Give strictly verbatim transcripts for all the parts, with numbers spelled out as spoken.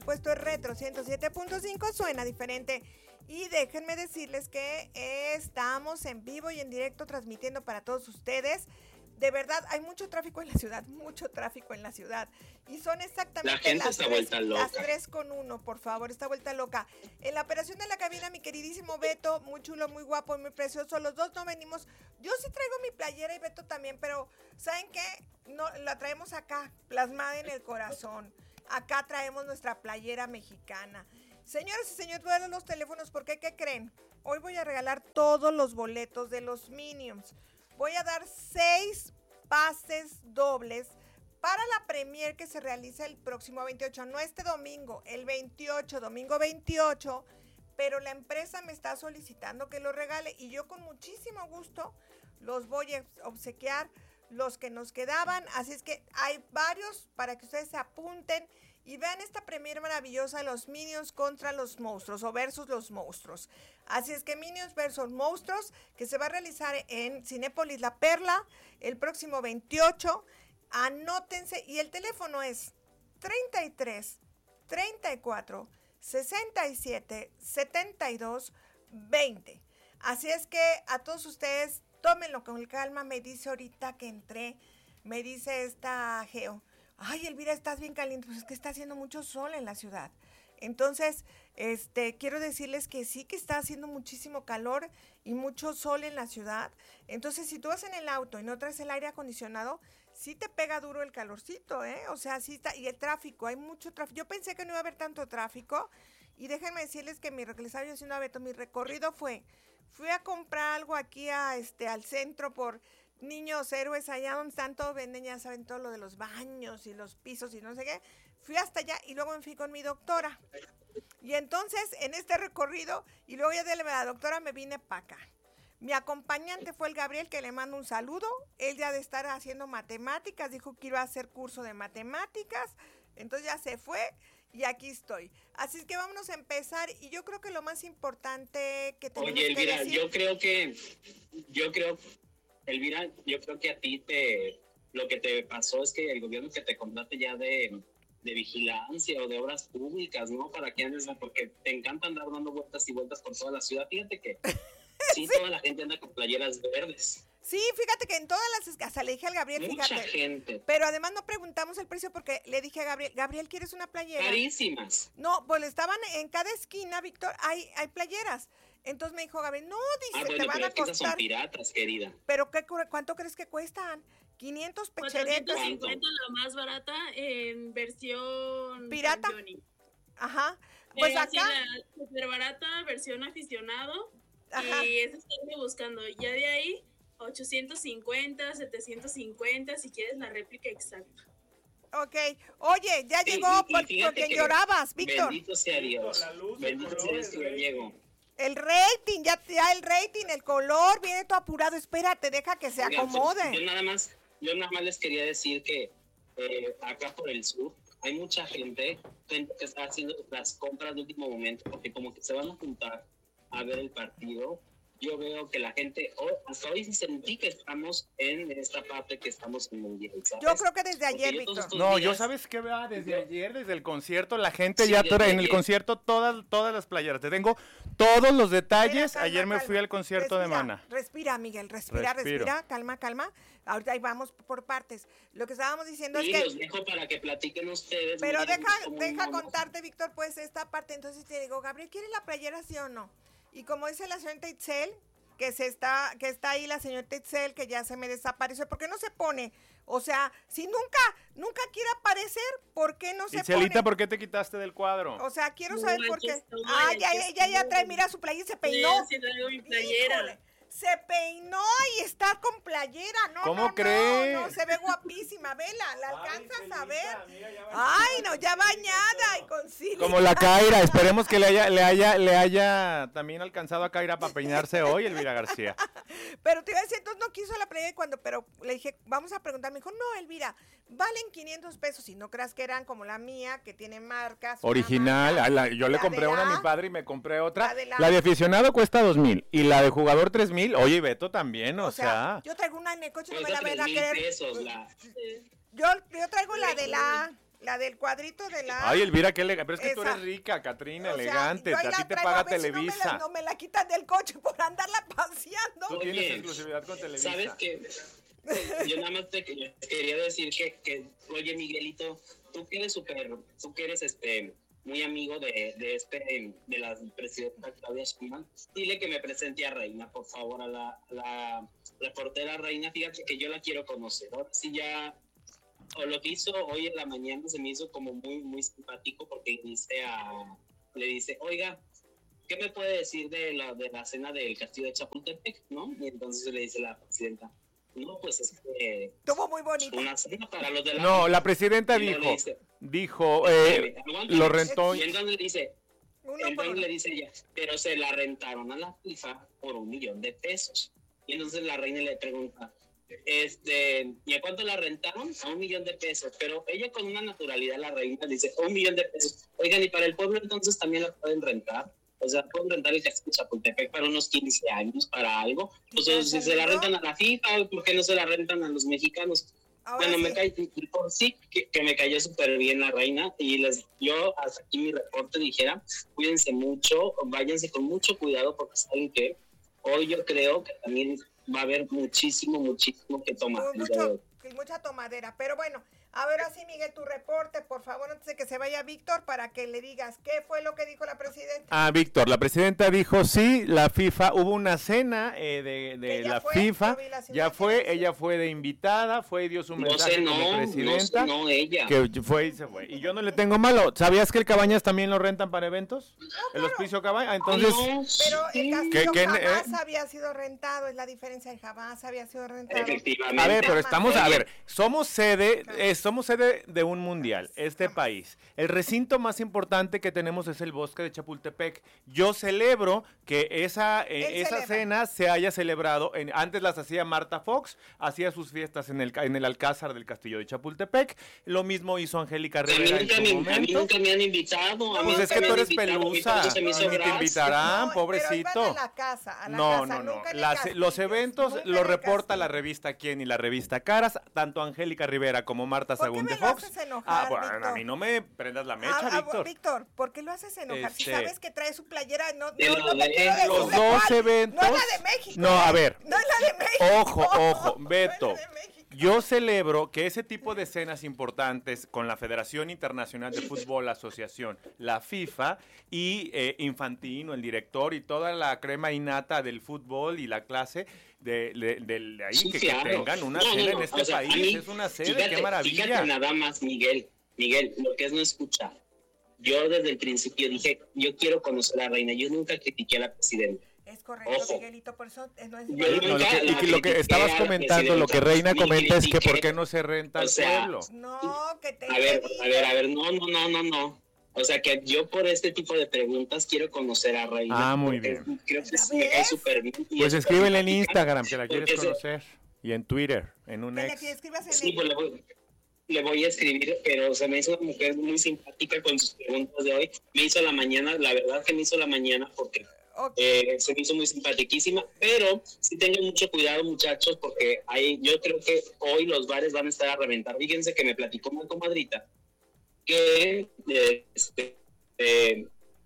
supuesto es Retro ciento siete punto cinco, suena diferente. Y déjenme decirles que estamos en vivo y en directo transmitiendo para todos ustedes. De verdad, hay mucho tráfico en la ciudad, mucho tráfico en la ciudad. Y son exactamente la gente las, está tres, vuelta loca. las tres con uno, por favor, está vuelta loca. En la operación de la cabina, mi queridísimo Beto, muy chulo, muy guapo y muy precioso. Los dos no venimos. Yo sí traigo mi playera y Beto también, pero ¿saben qué? No, la traemos acá, plasmada en el corazón. Acá traemos nuestra playera mexicana. Señoras y señores, voy a dar los teléfonos porque, ¿qué creen? Hoy voy a regalar todos los boletos de los Minions. Voy a dar seis pases dobles para la premier que se realiza el próximo veintiocho, no este domingo, el veintiocho, domingo veintiocho, pero la empresa me está solicitando que los regale y yo con muchísimo gusto los voy a obsequiar, los que nos quedaban, así es que hay varios para que ustedes se apunten y vean esta premier maravillosa, los Minions contra los monstruos o versus los monstruos. Así es que Minions versus monstruos, que se va a realizar en Cinépolis La Perla el próximo veintiocho. Anótense y el teléfono es treinta y tres, treinta y cuatro, sesenta y siete, setenta y dos, veinte. Así es que a todos ustedes, tómenlo con calma. Me dice ahorita que entré, me dice esta Geo, ay, Elvira, estás bien caliente, pues es que está haciendo mucho sol en la ciudad. Entonces, este, quiero decirles que sí que está haciendo muchísimo calor y mucho sol en la ciudad. Entonces, si tú vas en el auto y no traes el aire acondicionado, sí te pega duro el calorcito, ¿eh? O sea, sí está, y el tráfico, hay mucho tráfico. Yo pensé que no iba a haber tanto tráfico y déjenme decirles que mi, que les estaba yo diciendo a Beto, mi recorrido fue, fui a comprar algo aquí a, este, al centro por Niños Héroes, allá donde están todos, venden, ya saben, todo lo de los baños y los pisos y no sé qué. Fui hasta allá y luego me fui con mi doctora. Y entonces, en este recorrido, y luego ya de la doctora me vine para acá. Mi acompañante fue el Gabriel, que le mando un saludo. Él ya de estar haciendo matemáticas, dijo que iba a hacer curso de matemáticas. Entonces ya se fue y aquí estoy. Así es que vámonos a empezar. Y yo creo que lo más importante que tenemos Oye, Elvira, que decir... yo creo que... Yo creo... Elvira, yo creo que a ti te... Lo que te pasó es que el gobierno que te contrate ya de... de vigilancia o de obras públicas, ¿no? Para que andes, porque te encanta andar dando vueltas y vueltas por toda la ciudad. Fíjate que sí, sí, toda la gente anda con playeras verdes. Sí, fíjate que en todas las... Hasta le dije al Gabriel, Mucha fíjate. gente. Pero además no preguntamos el precio porque le dije a Gabriel, Gabriel, ¿quieres una playera? Carísimas. No, pues estaban en cada esquina, Víctor, hay, hay playeras. Entonces me dijo Gabriel, no, dice, Ah, bueno, te van pero a es que esas costar... son piratas, querida. ¿Pero qué, cuánto crees que cuestan? quinientos pecheretas. cuatrocientos cincuenta la más barata en versión ¿pirata? Johnny. Ajá. Pues eh, acá. Sí, la super barata versión aficionado. Ajá. Y esa estoy buscando. Ya de ahí, ochocientos cincuenta, setecientos cincuenta, si quieres la réplica exacta. Ok. Oye, ya Sí, llegó y, y porque, porque llorabas, Víctor. Bendito sea Dios. Bendito sea Dios que ya llegó. El rating, ya, ya el rating, el color, viene todo apurado. Espérate, deja que se Oigan, acomode. Yo nada más, yo nada más les quería decir que eh, acá por el sur hay mucha gente, gente que está haciendo las compras de último momento, porque como que se van a juntar a ver el partido. Yo veo que la gente, oh, hasta hoy sí sentí que estamos en esta parte que estamos en mundial, ¿sabes? Yo creo que desde ayer, Víctor. No, días, yo sabes qué vea, desde yo, ayer, desde el concierto, la gente sí, ya toda, en el ayer. concierto todas todas las playeras. Te tengo todos los detalles. Calma, ayer me calma. fui al concierto respira, de Mana. Respira, Miguel, respira, Respiro. respira, calma, calma. Ahorita ahí vamos por partes. Lo que estábamos diciendo sí, es que... los dejo para que platiquen ustedes. Pero miren deja, cómo deja vamos. contarte, Víctor, pues esta parte. Entonces te digo, Gabriel, ¿quieres la playera, sí o no? Y como dice la señorita Itzel, que se está, que está ahí la señorita Itzel, que ya se me desapareció, ¿por qué no se pone? O sea, si nunca, nunca quiere aparecer, ¿por qué no se Itzelita, pone? ¿por qué te quitaste del cuadro? O sea, quiero No, saber aquí por qué. estoy, Ah, ya, aquí ya, ya estoy. trae, mira su playera, se peinó. Sí, sí, traigo mi playera. Híjole, se peinó y está con playera, ¿no? ¿Cómo no, cree? No, no, se ve guapísima, vela, la alcanzas Ay, a ver. Celita, mira, ya Ay, no, ya bañada y con cili. Como la Kaira, esperemos que le haya, le haya, le haya también alcanzado a Kaira para peinarse hoy, Elvira García. Pero te iba a decir, entonces no quiso la playera y cuando, pero le dije, vamos a preguntar, me dijo, no, Elvira, valen quinientos pesos y no creas que eran como la mía, que tiene marcas. Original, marca, a la- yo le la compré de una a la- mi padre y me compré otra. la de la- La de aficionado cuesta dos mil y la de jugador tres mil. Oye, y Beto también, o, O sea, yo traigo una en el coche, no me la Cuesta van a tres mil querer. pesos la... Sí. Yo, yo traigo la de la, La del cuadrito de la... Ay, Elvira, qué elegante. Pero es que Esa. tú eres rica, Catrina, O sea, elegante. yo ahí A la ti te traigo, paga a ver si Televisa. No me, la, no me la quitan del coche por andarla paseando. Tú Oye, tienes exclusividad con Televisa. ¿Sabes qué? Yo nada más te quería, quería decir que, que, oye, Miguelito, tú que eres súper, tú que eres este, muy amigo de, de este, de la presidenta Claudia Sheinbaum, dile que me presente a Reina, por favor, a la, la reportera Reina. Fíjate que yo la quiero conocer. Ahora sí ya, o lo que hizo hoy en la mañana se me hizo como muy, muy simpático, porque le dice a, le dice, oiga, ¿qué me puede decir de la, de la cena del castillo de Chapultepec, no? Y entonces le dice la presidenta, no, pues es que Estuvo muy bonito. una cena para los de la... No, la presidenta Y dijo, le dice, dijo, eh, aguántame. lo rentó. Y entonces le dice, Uno por entonces uno. le dice ella, pero se la rentaron a la FIFA por un millón de pesos. Y entonces la reina le pregunta, este, ¿y a cuánto la rentaron? A un millón de pesos. Pero ella con una naturalidad, la reina, dice, un millón de pesos. Oigan, y para el pueblo entonces también la pueden rentar. O sea, pueden rentar el castillo de Chapultepec para unos quince años, para algo. O sea, si se la rentan a la FIFA, ¿por qué no se la rentan a los mexicanos? Ahora Bueno, sí. me cae, y por sí que, que me cayó súper bien la reina, y les yo hasta aquí mi reporte dijera, cuídense mucho, váyanse con mucho cuidado, porque saben que hoy yo creo que también va a haber muchísimo, muchísimo que tomar. Mu- Mucho, y mucha tomadera. Pero bueno, a ver así, Miguel, tu reporte, por favor, antes de que se vaya Víctor, para que le digas qué fue lo que dijo la presidenta. Ah, Víctor, la presidenta dijo sí, la FIFA, hubo una cena eh, de, de Que ya la fue, FIFA, yo vi las ya imágenes. fue, ella fue de invitada, fue y dio su No mensaje sé, no, como no, presidenta, no, ella. que fue y se fue. Y yo no le tengo malo, ¿sabías que el Cabañas también lo rentan para eventos? El Hospicio Cabañas, entonces... No, Pero el sí, castillo ¿Qué- qué- jamás eh? había sido rentado, es la diferencia, el jamás había sido rentado. efectivamente. A ver, pero estamos, a Oye, ver, somos sede, eh, somos sede de un mundial, este país. El recinto más importante que tenemos es el bosque de Chapultepec. Yo celebro que esa, eh, Él esa celebra. cena se haya celebrado, en, antes las hacía Marta Fox, hacía sus fiestas en el, ca- en el Alcázar del Castillo de Chapultepec, lo mismo hizo Angélica a mí, Rivera en nunca su me, a mí momento. nunca me han invitado. A mí Pues es nunca que me tú han eres invitado, a mí pelusa, todo se me hizo ni te gracia. invitarán, No, pobrecito. Pero iban a la casa, a la No, casa, no, no. nunca en el Las- castillo, los eventos nunca en lo el reporta la castillo. revista Quién y la revista Caras, tanto Angélica Rivera como Marta ¿Por qué Sagún me de lo Fox. haces enojar, Ah, bueno, a Víctor? mí no me prendas la Ah, mecha, ah, Víctor. Víctor, ¿por qué lo haces enojar? Si Este, sabes que trae su playera, no, de no, lo no te de quiero decir los de dos cuál. eventos- No es la de México. No, a ¿eh? ver. No es la de México. Ojo, ojo, Beto. No es la de México. Yo celebro que ese tipo de escenas importantes con la Federación Internacional de Fútbol, la Asociación, la FIFA y eh, Infantino, el director y toda la crema innata del fútbol y la clase de, de, de- de ahí, Sí, que, que claro. tengan una No, no, cena no, en este o sea, a país. mí, Es una sede, fíjate, qué maravilla. Fíjate nada más, Miguel, Miguel, lo que es no escuchar. Yo desde el principio dije, yo quiero conocer a la reina, yo nunca critiqué a la presidenta. Es correcto, Ojo. Miguelito, por eso eh, no es Yo No, lo nunca que, y la que lo que critiqué estabas a la comentando, lo que presidenta, Reina ni comenta es que critiqué. por qué no se renta O al sea, pueblo. No, que te A ver, he a ver, a ver, no, no, no, no, no. O sea que yo por este tipo de preguntas quiero conocer a Reina. Ah, muy porque bien. Creo que ¿Ya sí me cae ves? súper bien. y Pues es escríbele en simpática, Instagram que la quieres porque se- conocer. Y en Twitter, en un Que le ex. que escribas en Sí, el- pues le voy, le voy a escribir, pero se me hizo una mujer muy simpática con sus preguntas de hoy. Me hizo la mañana, la verdad que me hizo la mañana porque Ok. eh, se me hizo muy simpaticísima, pero sí tengan mucho cuidado, muchachos, porque hay, yo creo que hoy los bares van a estar a reventar. Fíjense que me platicó una comadrita que, eh, este, eh,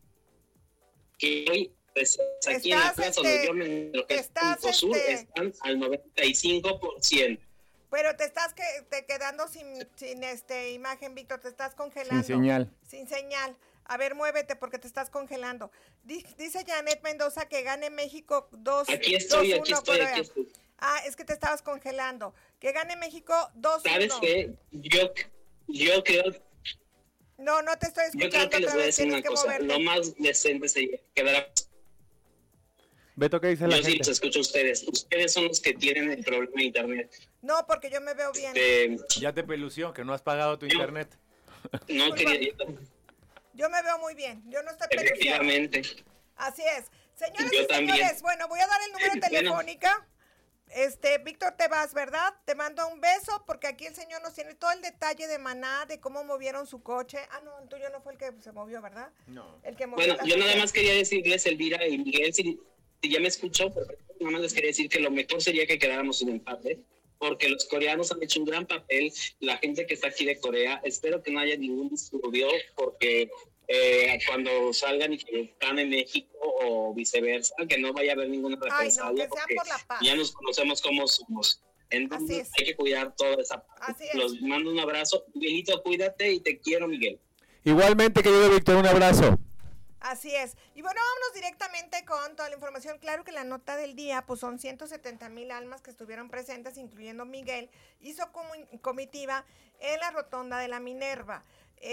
que hoy pues, aquí en la Estás, plaza este, donde yo me lo que es estás, Punto Sur este, están al noventa y cinco por ciento. Pero te estás que, te quedando sin, sin este imagen, Víctor, te estás congelando. Sin señal. Sin señal. A ver, muévete porque te estás congelando. Di- Dice Janet Mendoza que gane México dos Aquí estoy, dos aquí uno estoy, Corea. aquí estoy. Ah, es que te estabas congelando. Que gane México dos uno. ¿Sabes qué? Yo, yo creo No, no te estoy Yo creo escuchando que les otra voy a vez, decir tienes una que cosa. moverte. Lo más decente sería quedar. Beto, ¿qué dice la Yo sí gente? los escucho a ustedes. Ustedes son los que tienen el problema de internet. No, porque yo me veo bien. Eh, Ya te pelució, que no has pagado tu Yo- internet. no quería. Yo me veo muy bien. Yo no estoy peluciada. Efectivamente. Así es. Señoras Yo y también. señores, bueno, voy a dar el número Bueno. telefónica. Este, Víctor, te vas, ¿verdad? Te mando un beso porque aquí el señor nos tiene todo el detalle de Maná, de cómo movieron su coche. Ah, no, el tuyo no fue el que se movió, ¿verdad? No. El que movió Bueno, la yo nada coche. más quería decirles, Elvira y Miguel, si, si ya me escuchó, perfecto, nada más les quería decir que lo mejor sería que quedáramos en empate, porque los coreanos han hecho un gran papel, la gente que está aquí de Corea, espero que no haya ningún disturbio, porque eh, cuando salgan y que están en México o viceversa, que no vaya a haber ninguna represalia, Ay, no, que sea porque por la paz. ya nos conocemos como somos. Entonces hay que cuidar toda esa parte. Los mando un abrazo. Miguelito, cuídate y te quiero, Miguel. Igualmente, querido Víctor, un abrazo. Así es. Y bueno, vámonos directamente con toda la información. Claro que la nota del día, pues son ciento setenta mil almas que estuvieron presentes, incluyendo Miguel, hizo como comitiva en la rotonda de la Minerva,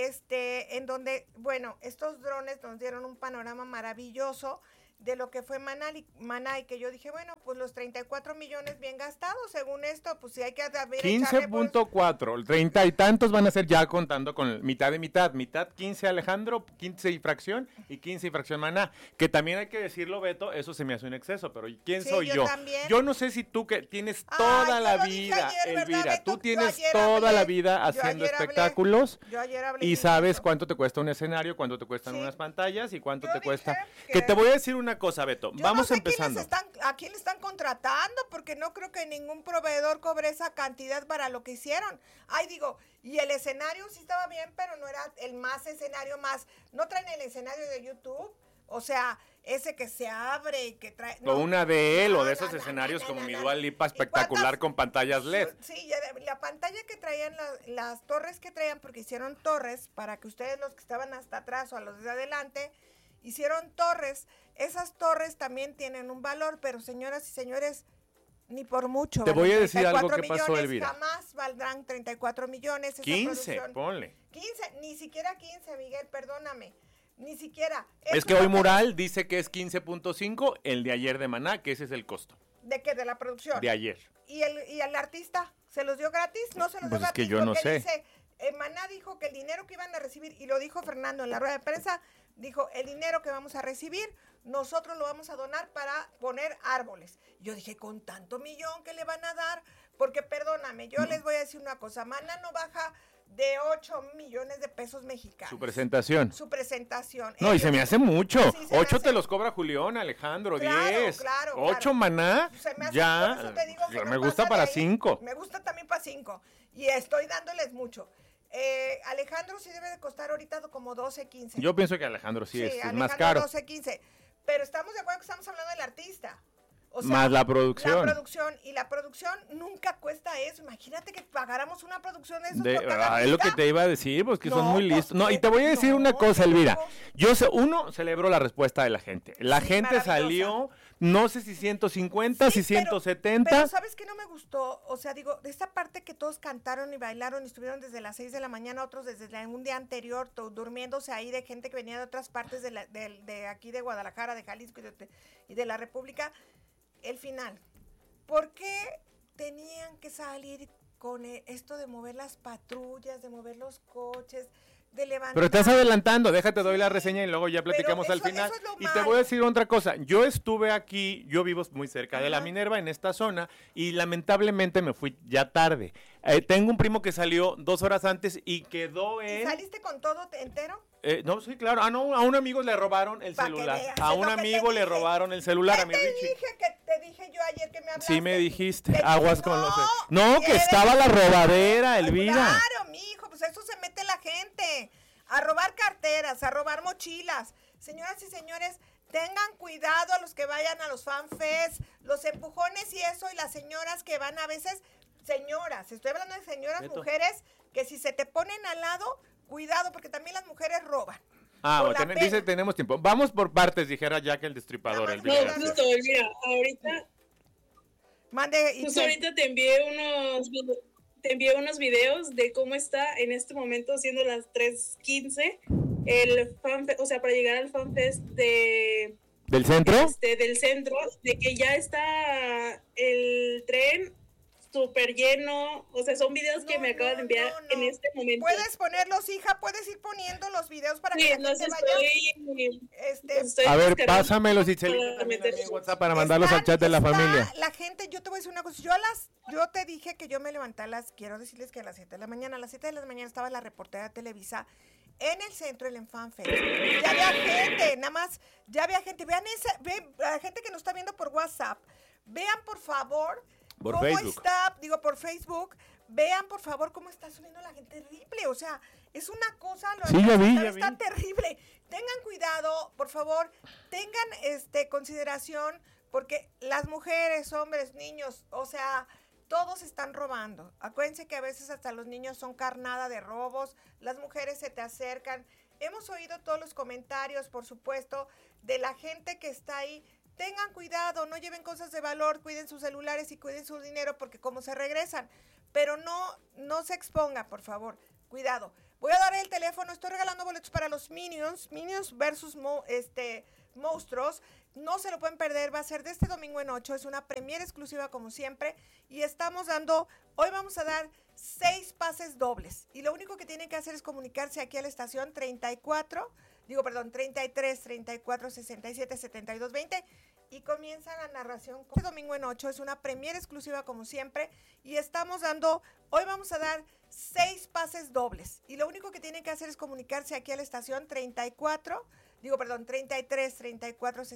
este, en donde, bueno, estos drones nos dieron un panorama maravilloso de lo que fue Maná y, Maná, y que yo dije, bueno, pues los treinta y cuatro millones bien gastados, según esto, pues sí hay que haber quince punto cuatro, pues, treinta y tantos van a ser ya contando con mitad de mitad, mitad quince Alejandro, quince y fracción, y quince y fracción Maná, que también hay que decirlo, Beto, eso se me hace un exceso, pero ¿quién sí, soy yo? Yo, yo no sé si tú que tienes toda Ay, la vida, ayer, Elvira, ¿verdad, tú tienes toda hablé, la vida haciendo espectáculos hablé, hablé y sabes eso. Cuánto te cuesta un escenario, cuánto te cuestan sí. unas pantallas y cuánto yo te cuesta, que, que te voy a decir una cosa, Beto, yo vamos no sé empezando. Están, ¿A quién le están contratando? Porque no creo que ningún proveedor cobre esa cantidad para lo que hicieron. Ay, digo, y el escenario sí estaba bien, pero no era el más escenario más. ¿No traen el escenario de YouTube? O sea, ese que se abre y que trae... No, o una de él, no, o de esos no, escenarios no, como mi Dua Lipa espectacular con pantallas L E D. Sí, la pantalla que traían, las, las torres que traían, porque hicieron torres para que ustedes los que estaban hasta atrás o a los de adelante... Hicieron torres, esas torres también tienen un valor, pero señoras y señores, ni por mucho. Te voy a decir algo que pasó, Elvira. Jamás valdrán treinta y cuatro millones. Esa quince, producción. Ponle. quince, ni siquiera quince, Miguel, perdóname. Ni siquiera. Es que hoy Mural dice que es quince punto cinco, el de ayer de Maná, que ese es el costo. ¿De qué? De la producción. De ayer. ¿Y el, y el artista? ¿Se los dio gratis? No se los pues dio es gratis. Que yo no sé. Dice, eh, Maná dijo que el dinero que iban a recibir, y lo dijo Fernando en la rueda de prensa, dijo, el dinero que vamos a recibir, nosotros lo vamos a donar para poner árboles. Yo dije, con tanto millón que le van a dar, porque perdóname, yo les voy a decir una cosa, Maná no baja de ocho millones de pesos mexicanos. Su presentación. Su presentación. No, Ellos, y se me hace mucho. Sí, ocho te hace... los cobra Julián, Alejandro, claro, diez. Claro, Ocho claro. Maná, se me hace, ya, ya me no gusta para cinco. Me gusta también para cinco. Y estoy dándoles mucho. Eh, Alejandro sí debe de costar ahorita como doce, quince. Yo pienso que Alejandro sí, sí es, Alejandro más caro. doce, quince. Pero estamos de acuerdo que estamos hablando del artista. O sea, más la producción. La producción. Y la producción nunca cuesta eso. Imagínate que pagáramos una producción de eso. De, ah, es lo que te iba a decir, pues que no, son muy pues, listos. No, y te voy a decir no, una cosa, Elvira. Yo sé, uno, celebro la respuesta de la gente. La sí, gente salió, no sé si ciento cincuenta, sí, si ciento setenta. Pero, pero ¿sabes qué no me gustó? O sea, digo, de esta parte que todos cantaron y bailaron y estuvieron desde las seis de la mañana, otros desde un día anterior, to, durmiéndose ahí de gente que venía de otras partes de, la, de, de aquí de Guadalajara, de Jalisco y de, y de la República. El final, ¿por qué tenían que salir con esto de mover las patrullas, de mover los coches, de levantar? Pero estás adelantando, déjate, doy la reseña y luego ya platicamos eso, al final. Y te voy a decir otra cosa, yo estuve aquí, yo vivo muy cerca Ajá. de la Minerva, en esta zona, y lamentablemente me fui ya tarde. Eh, tengo un primo que salió dos horas antes y quedó en... ¿Y saliste con todo entero? Eh, no, sí, claro. Ah, no, a un amigo le robaron el pa celular. A un amigo le robaron el celular, a mi Richie. Te dije que te dije yo ayer que me hablaste. Sí me dijiste, aguas dije, con no, los... No, que estaba la robadera, Elvira. Claro, mijo, pues eso se mete la gente. A robar carteras, a robar mochilas. Señoras y señores, tengan cuidado a los que vayan a los fanfests, los empujones y eso, y las señoras que van a veces... Señoras, estoy hablando de señoras, Beto. Mujeres, que si se te ponen al lado, cuidado, porque también las mujeres roban. Ah, bueno, ten, dice, tenemos tiempo. Vamos por partes, dijera Jack el Destripador. El no, justo, mira, ahorita... Mande, y justo ahorita te envié unos... Te envié unos videos de cómo está en este momento, siendo las tres quince, el fanfest, o sea, para llegar al fanfest de... ¿Del centro? Este, del centro, de que ya está el tren súper lleno, o sea, son videos que no, me acabas no, de enviar no, no. en este momento. Puedes ponerlos, hija, puedes ir poniendo los videos para sí, que la gente vaya. Este, a ver, pásamelos y en WhatsApp para mandarlos está, al chat de la familia. La gente, yo te voy a decir una cosa, yo a las, yo te dije que yo me levanté a las, quiero decirles que a las siete de la mañana, a las siete de la mañana estaba la reportera de Televisa en el centro del Enfanfest. Ya había gente, nada más, ya había gente, vean esa, vean, la gente que nos está viendo por WhatsApp, vean por favor Por cómo Facebook. está, digo, por Facebook, vean por favor cómo está subiendo la gente terrible, o sea, es una cosa, lo Sí, ya vi, ya está vi. terrible. Tengan cuidado, por favor, tengan este consideración, porque las mujeres, hombres, niños, o sea, todos están robando. Acuérdense que a veces hasta los niños son carnada de robos, las mujeres se te acercan. Hemos oído todos los comentarios, por supuesto, de la gente que está ahí. Tengan cuidado, no lleven cosas de valor, cuiden sus celulares y cuiden su dinero porque como se regresan. Pero no, no se exponga, por favor. Cuidado. Voy a dar el teléfono, estoy regalando boletos para los Minions, Minions versus mo, este, monstruos. No se lo pueden perder, va a ser de este domingo en ocho, es una premiere exclusiva como siempre. Y estamos dando, hoy vamos a dar seis pases dobles. Y lo único que tienen que hacer es comunicarse aquí a la estación treinta y cuatro, digo, perdón, treinta y tres, treinta y cuatro, sesenta y siete, setenta y dos, veinte. Y comienza la narración. Este domingo en ocho es una premiere exclusiva como siempre. Y estamos dando, hoy vamos a dar seis pases dobles. Y lo único que tienen que hacer es comunicarse aquí a la estación treinta y cuatro, digo, perdón, treinta y tres, treinta y cuatro,